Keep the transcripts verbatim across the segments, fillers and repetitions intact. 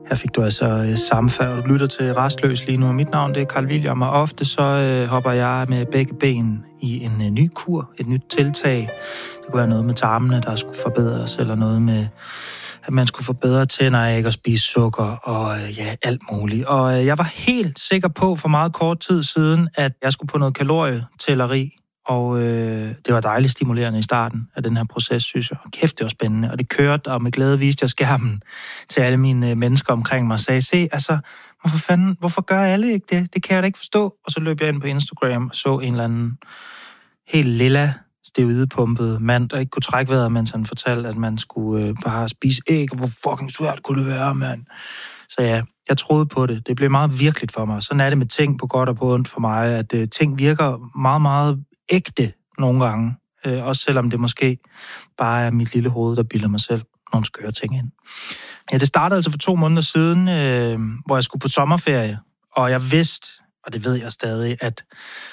Her fik du altså øh, sammenfærd, og du lytter til Rastløs lige nu. Mit navn det er Carl William, og ofte så øh, hopper jeg med begge ben i en øh, ny kur, et nyt tiltag. Det kunne være noget med tarmene, der skulle forbedres, eller noget med, at man skulle få bedre tænder af ikke at spise sukker, og øh, ja, alt muligt. Og øh, jeg var helt sikker på for meget kort tid siden, at jeg skulle på noget kalorietælleri, og øh, det var dejligt stimulerende i starten af den her proces, synes jeg. Kæft, det var spændende, og det kørte, og med glæde viste jeg skærmen til alle mine øh, mennesker omkring mig, og sagde, se, altså, hvorfor fanden, hvorfor gør alle ikke det? Det kan jeg da ikke forstå. Og så løb jeg ind på Instagram og så en eller anden helt lilla, steroidepumpet mand, der ikke kunne trække vejret, mens han fortalte, at man skulle øh, bare spise æg, og hvor fucking svært kunne det være, mand. Så ja, jeg troede på det. Det blev meget virkeligt for mig. Sådan er det med ting på godt og på ondt for mig, at øh, ting virker meget, meget ægte nogle gange. Øh, også selvom det måske bare er mit lille hoved, der bilder mig selv nogle skøre ting ind. Ja, det startede altså for to måneder siden, øh, hvor jeg skulle på sommerferie, og jeg vidste, og det ved jeg stadig, at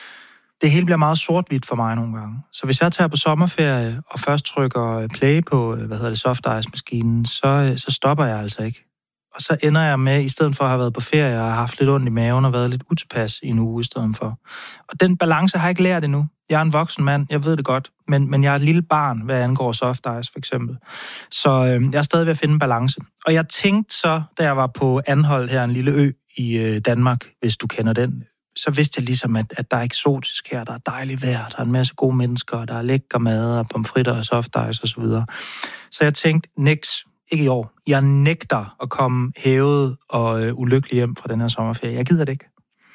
det hele bliver meget sort-hvidt for mig nogle gange. Så hvis jeg tager på sommerferie og først trykker play på, hvad hedder det, soft ice-maskinen, så, så stopper jeg altså ikke. Og så ender jeg med, i stedet for at have været på ferie og have haft lidt ondt i maven og været lidt utilpas i en uge i stedet for. Og den balance har jeg ikke lært endnu. Jeg er en voksen mand, jeg ved det godt, men, men jeg er et lille barn, hvad angår soft ice for eksempel. Så øh, jeg er stadig ved at finde en balance. Og jeg tænkte så, da jeg var på Anholt her, en lille ø i øh, Danmark, hvis du kender den, så vidste jeg ligesom, at, at der er eksotisk her, der er dejligt vejr, der er en masse gode mennesker, der er lækker mad og pomfritter og soft ice og så videre. Så jeg tænkte, niks, ikke i år. Jeg nægter at komme hævet og øh, ulykkelig hjem fra den her sommerferie. Jeg gider det ikke.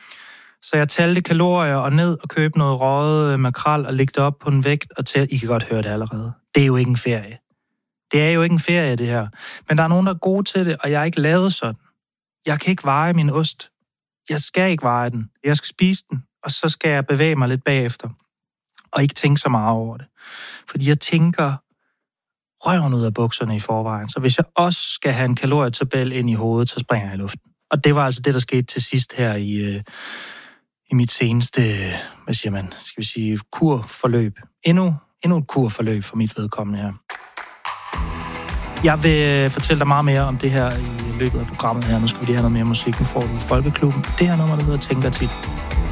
Så jeg talte kalorier og ned og købte noget røget øh, makrel og lægge det op på en vægt og tælle. I kan godt høre det allerede. Det er jo ikke en ferie. Det er jo ikke en ferie, det her. Men der er nogen, der er gode til det, og jeg er ikke lavet sådan. Jeg kan ikke veje min ost. Jeg skal ikke veje den. Jeg skal spise den, og så skal jeg bevæge mig lidt bagefter. Og ikke tænke så meget over det. Fordi jeg tænker røven ud af bukserne i forvejen. Så hvis jeg også skal have en kalorietabel ind i hovedet, så springer jeg i luften. Og det var altså det, der skete til sidst her i, øh, i mit seneste, hvad siger man, skal vi sige, kurforløb. Endnu, endnu et kurforløb for mit vedkommende her. Jeg vil fortælle dig meget mere om det her i løbet af programmet her. Nu skal vi lige have noget mere musik. Nu får du Folkeklubben. Det her nummer, der hedder Tænker tit.